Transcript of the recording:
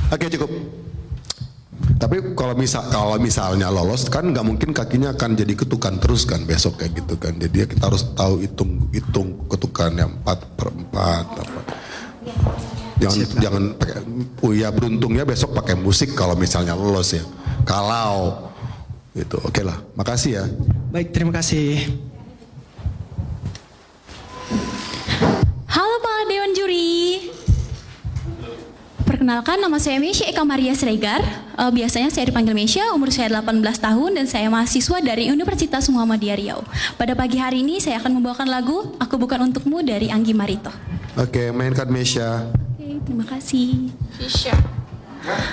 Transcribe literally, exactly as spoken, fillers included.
Oke cukup. Tapi kalau misal kalau misalnya lolos kan nggak mungkin kakinya akan jadi ketukan terus kan besok kayak gitu kan. Jadi kita harus tahu hitung hitung ketukannya empat per empat apa. Jangan Siap, jangan pakai. Oh ya beruntungnya besok pakai musik kalau misalnya lolos ya. Kalau itu oke lah. Makasih ya. Baik, terima kasih. Halo Pak Dewan Juri. Perkenalkan, nama saya Mesya Eka Maria Sregar. Uh, biasanya saya dipanggil Mesya, umur saya delapan belas tahun dan saya mahasiswa dari Universitas Muhammadiyah Riau. Pada pagi hari ini saya akan membawakan lagu Aku Bukan Untukmu dari Anggi Marito. Oke, mainkan Mesya. Oke, terima kasih. Fisya.